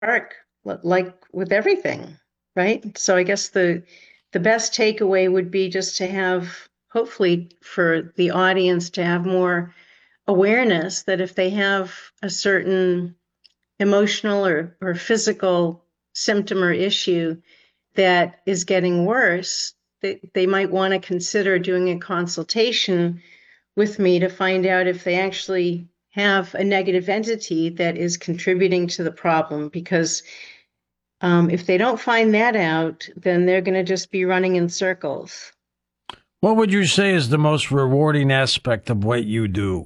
arc, like with everything, right? So I guess the best takeaway would be just to have, hopefully, for the audience to have more awareness that if they have a certain emotional or physical symptom or issue that is getting worse, they might want to consider doing a consultation with me to find out if they actually have a negative entity that is contributing to the problem. Because if they don't find that out, then they're going to just be running in circles. What would you say is the most rewarding aspect of what you do?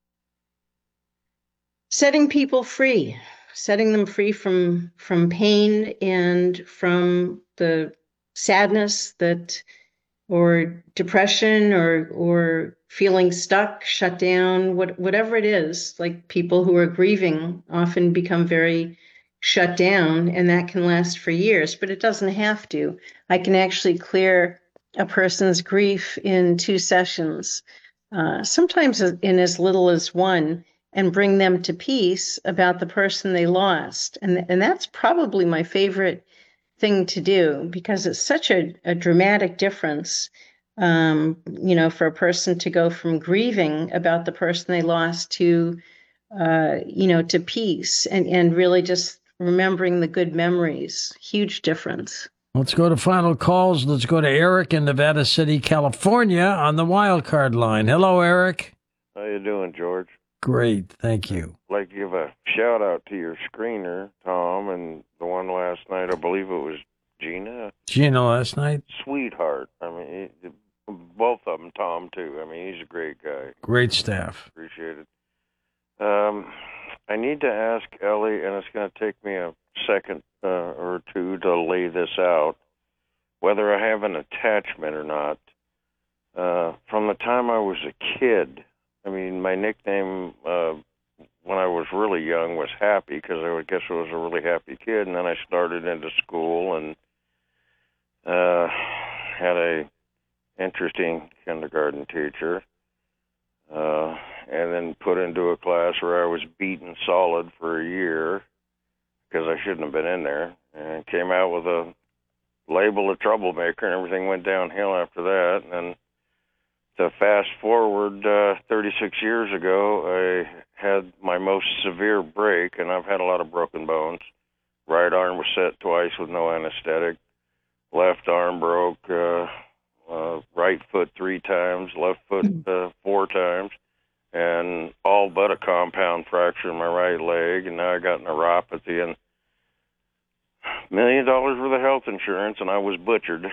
Setting people free, setting them free from pain and from the sadness that or depression or feeling stuck, shut down, whatever it is. Like people who are grieving often become very shut down, and that can last for years, but it doesn't have to. I can actually clear a person's grief in 2 sessions, sometimes in as little as one, and bring them to peace about the person they lost. And that's probably my favorite thing to do because it's such a dramatic difference, for a person to go from grieving about the person they lost to peace and really just remembering the good memories. Huge difference. Let's go to final calls. Let's go to Eric in Nevada City, California on the wild card line. Hello, Eric. How you doing, George? Great, thank you. I'd like to give a shout out to your screener, Tom, and the one last night. I believe it was Gina. Gina last night. Sweetheart. I mean, both of them. Tom too. I mean, he's a great guy. Great staff. Appreciate it. I need to ask Ellie, and it's going to take me a second or two to lay this out, whether I have an attachment or not. From the time I was a kid, I mean, my nickname when I was really young was Happy because I would guess I was a really happy kid. And then I started into school and had a interesting kindergarten teacher, and then put into a class where I was beaten solid for a year because I shouldn't have been in there, and came out with a label of troublemaker, and everything went downhill after that. And then to fast forward 36 years ago, I had my most severe break, and I've had a lot of broken bones. Right arm was set twice with no anesthetic. Left arm broke. Right foot 3 times. Left foot 4 times. And all but a compound fracture in my right leg. And now I got neuropathy and $1 million worth of health insurance, and I was butchered.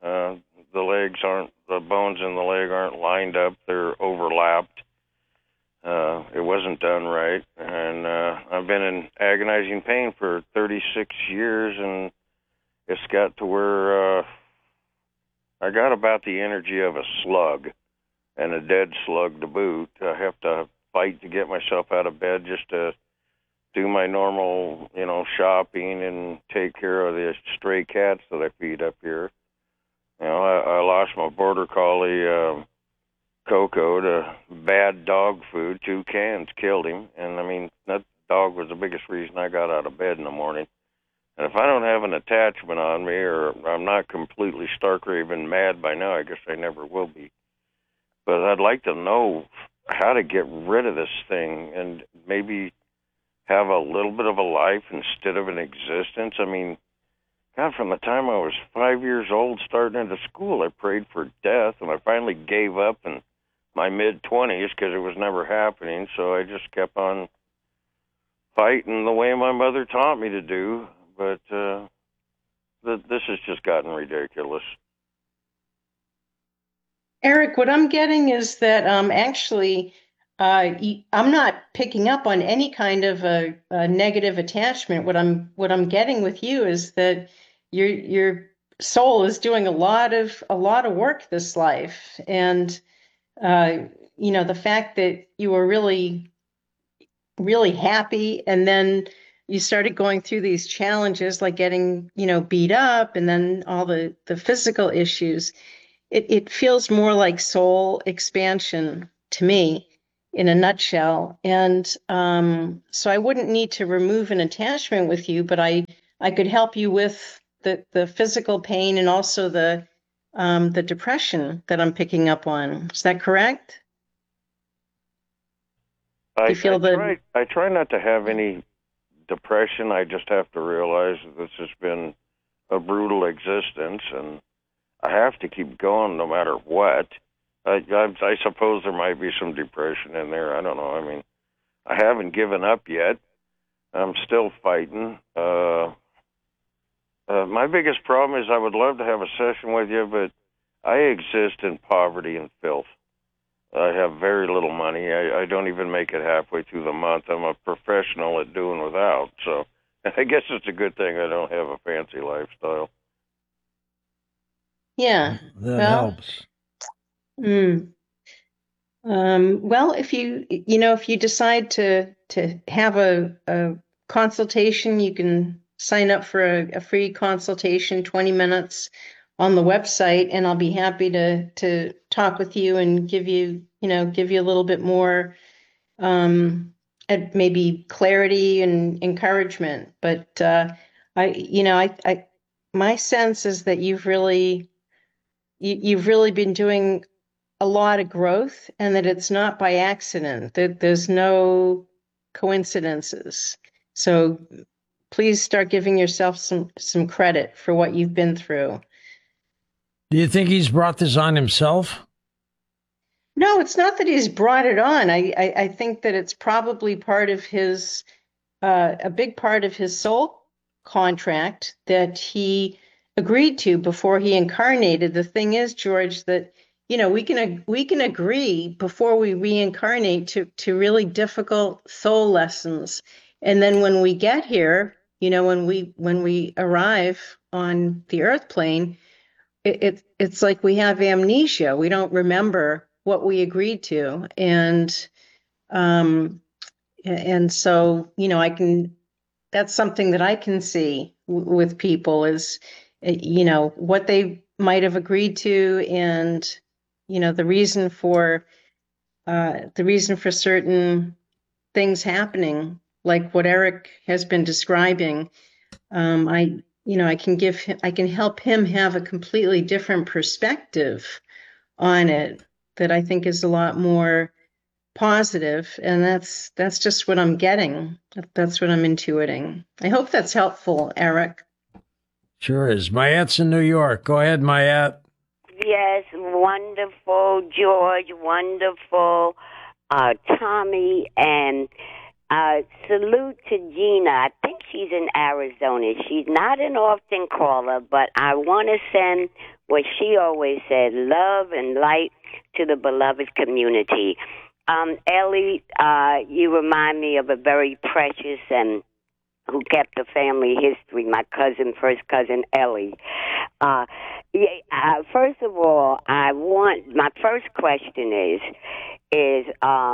The bones in the leg aren't lined up, they're overlapped. It wasn't done right, and I've been in agonizing pain for 36 years, and it's got to where I got about the energy of a slug, and a dead slug to boot. I have to fight to get myself out of bed just to do my normal, shopping and take care of the stray cats that I feed up here. I lost my border collie, Coco, to bad dog food. 2 cans killed him. And, I mean, that dog was the biggest reason I got out of bed in the morning. And if I don't have an attachment on me or I'm not completely stark raving mad by now, I guess I never will be. But I'd like to know how to get rid of this thing and maybe have a little bit of a life instead of an existence. I mean, God, from the time I was 5 years old starting into school, I prayed for death, and I finally gave up in my mid-20s because it was never happening, so I just kept on fighting the way my mother taught me to do, but this has just gotten ridiculous. Eric, what I'm getting is that actually I'm not picking up on any kind of a negative attachment. What I'm getting with you is that your soul is doing a lot of work this life, and uh, the fact that you were really really happy, and then you started going through these challenges like getting beat up, and then all the physical issues. It feels more like soul expansion to me. in a nutshell. And so I wouldn't need to remove an attachment with you, but I could help you with the physical pain and also the depression that I'm picking up on. Is that correct? I, You feel I try not to have any depression. I just have to realize that this has been a brutal existence, and I have to keep going no matter what. I suppose there might be some depression in there. I don't know. I mean, I haven't given up yet. I'm still fighting. My biggest problem is I would love to have a session with you, but I exist in poverty and filth. I have very little money. I don't even make it halfway through the month. I'm a professional at doing without. So I guess it's a good thing I don't have a fancy lifestyle. Yeah. That Well, helps. Well, if you decide to have a consultation, you can sign up for a free consultation, 20 minutes on the website, and I'll be happy to talk with you and give you a little bit more and maybe clarity and encouragement. But my sense is that you've really been doing a lot of growth, and that it's not by accident, that there's no coincidences. So please start giving yourself some credit for what you've been through. Do you think he's brought this on himself? No, it's not that he's brought it on. I think that it's probably part of his a big part of his soul contract that he agreed to before he incarnated. The thing is, George, that we can agree before we reincarnate to really difficult soul lessons, and then when we get here, when we arrive on the earth plane, it's like we have amnesia. We don't remember what we agreed to, and so I can. That's something that I can see with people is, what they might have agreed to, and the reason for certain things happening, like what Eric has been describing. I can help him have a completely different perspective on it that I think is a lot more positive, and that's just what I'm getting. That's what I'm intuiting. I hope that's helpful, Eric. Sure is. Mayette's in New York. Go ahead, Mayette. Yes, wonderful, George, wonderful, Tommy, and salute to Gina. I think she's in Arizona. She's not an often caller, but I want to send what she always said, love and light to the beloved community. Ellie, you remind me of a very precious and who kept a family history, my first cousin Ellie. First of all, my first question is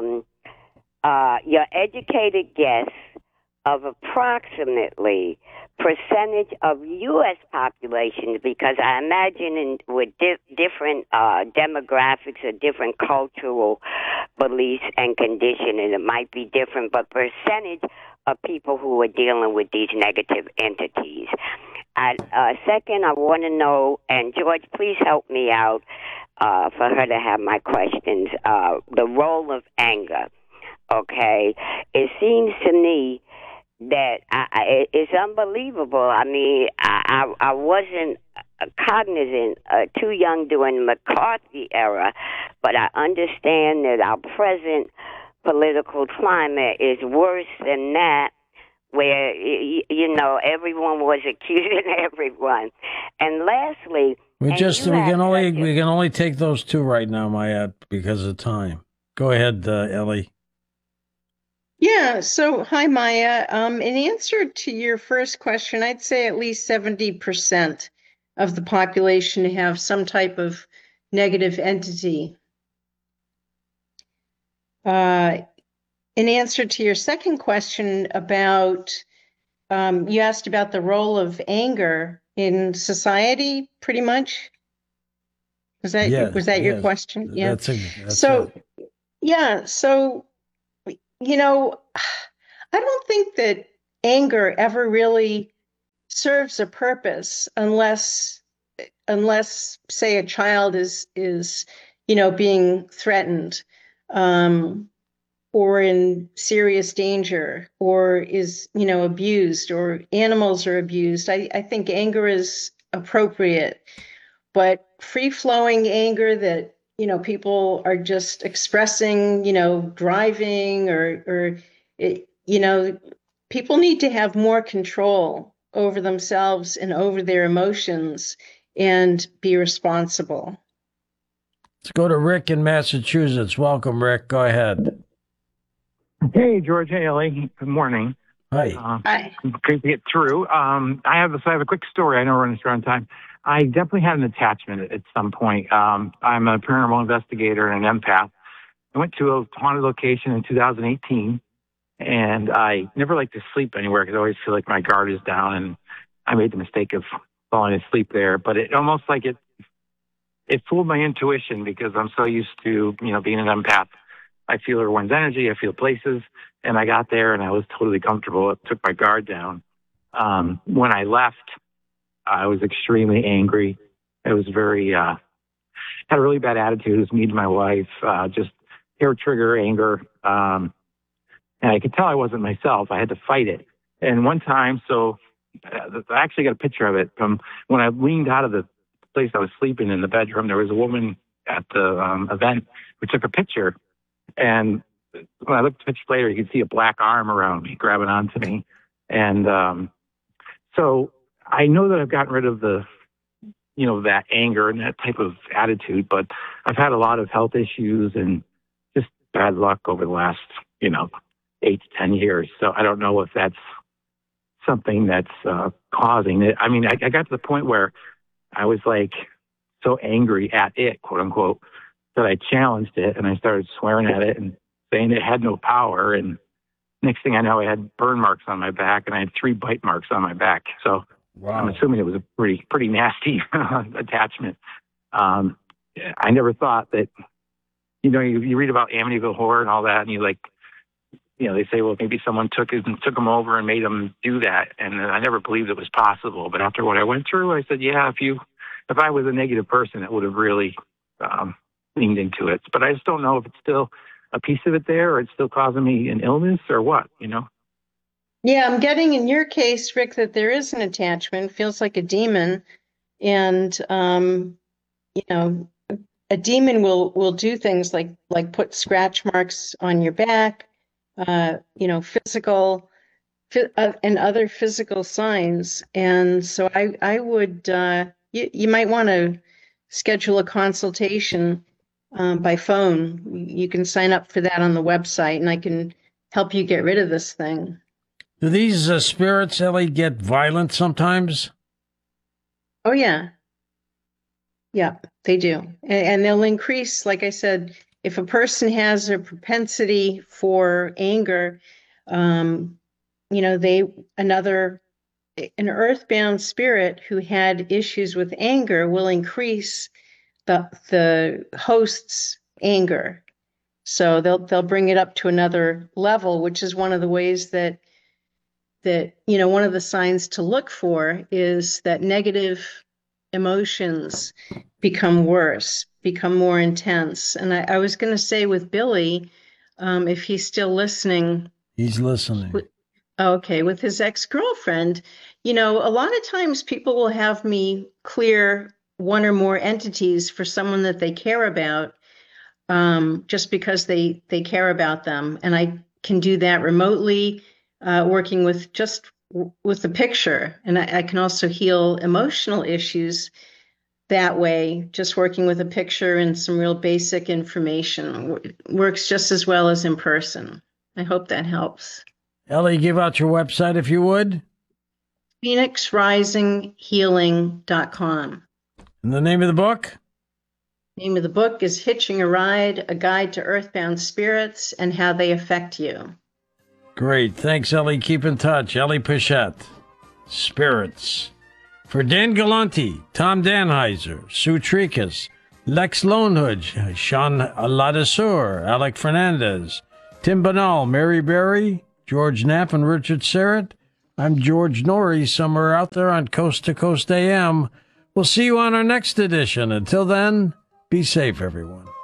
your educated guess of approximately percentage of U.S. population, because I imagine with different demographics or different cultural beliefs and conditioning, it might be different, but percentage of people who are dealing with these negative entities. Second, I want to know, and George, please help me out for her to have my questions, the role of anger. Okay, it seems to me that it's unbelievable. I mean, I wasn't cognizant, too young during the McCarthy era, but I understand that our present political climate is worse than that, where everyone was accusing everyone. And lastly, we can only take those two right now, Mayette, because of time. Go ahead, Ellie. Yeah. So, hi, Maya. In answer to your first question, I'd say at least 70% of the population have some type of negative entity. In answer to your second question about, you asked about the role of anger in society, pretty much. Was that your question? Yeah. That's So, it. yeah. So you know, I don't think that anger ever really serves a purpose unless say a child is being threatened, um, or in serious danger, or is abused, or animals are abused. I think anger is appropriate, but free-flowing anger that people are just expressing, driving, or people need to have more control over themselves and over their emotions and be responsible. Let's go to Rick in Massachusetts. Welcome, Rick. Go ahead. Hey, George. Hey, Ellie. Good morning. Hi. Hi. Great to get through. I have a quick story. I know we're running short on time. I definitely had an attachment at some point. I'm a paranormal investigator and an empath. I went to a haunted location in 2018, and I never like to sleep anywhere because I always feel like my guard is down, and I made the mistake of falling asleep there. But it almost like it fooled my intuition because I'm so used to being an empath. I feel everyone's energy. I feel places. And I got there and I was totally comfortable. It took my guard down. When I left, I was extremely angry. It was had a really bad attitude. It was me to my wife, just hair trigger anger. And I could tell I wasn't myself. I had to fight it. And one time, I actually got a picture of it from when I leaned out of the place I was sleeping in the bedroom. There was a woman at the event who took a picture. And when I looked at the picture later, you could see a black arm around me, grabbing onto me. And so I know that I've gotten rid of that anger and that type of attitude, but I've had a lot of health issues and just bad luck over the last, 8 to 10 years. So I don't know if that's something that's causing it. I mean, I got to the point where I was like so angry at it, quote unquote, that I challenged it and I started swearing at it and saying it had no power. And next thing I know, I had burn marks on my back and I had 3 bite marks on my back. So Wow. I'm assuming it was a pretty nasty attachment. I never thought that, you read about Amityville Horror and all that, and they say, well, maybe someone took them over and made them do that. And I never believed it was possible. But after what I went through, I said, yeah, if I was a negative person, it would have really leaned into it. But I just don't know if it's still a piece of it there or it's still causing me an illness or what, Yeah, I'm getting in your case, Rick, that there is an attachment, feels like a demon. And, a demon will do things like put scratch marks on your back, physical and other physical signs. And so I would, you might want to schedule a consultation by phone. You can sign up for that on the website and I can help you get rid of this thing. Do these spirits, Ellie, get violent sometimes? Oh, yeah. Yeah, they do. And they'll increase, like I said, if a person has a propensity for anger, an earthbound spirit who had issues with anger will increase the host's anger. So they'll bring it up to another level, which is one of the ways that one of the signs to look for is that negative emotions become worse, become more intense. And I was going to say with Billy, if he's still listening. He's listening. Okay, with his ex-girlfriend, a lot of times people will have me clear one or more entities for someone that they care about, just because they care about them. And I can do that remotely, working with the picture. And I can also heal emotional issues that way, just working with a picture and some real basic information. Works just as well as in person. I hope that helps. Ellie, give out your website if you would. PhoenixRisingHealing.com. And the name of the book? Name of the book is Hitching a Ride, A Guide to Earthbound Spirits and How They Affect You. Great. Thanks, Ellie. Keep in touch. Ellie Pichette. Spirits. For Dan Galanti, Tom Danheiser, Sue Trikas, Lex Lonehood, Sean Ladesseur, Alec Fernandez, Tim Banal, Mary Berry, George Knapp, and Richard Serrett. I'm George Norrie, somewhere out there on Coast to Coast AM. We'll see you on our next edition. Until then, be safe, everyone.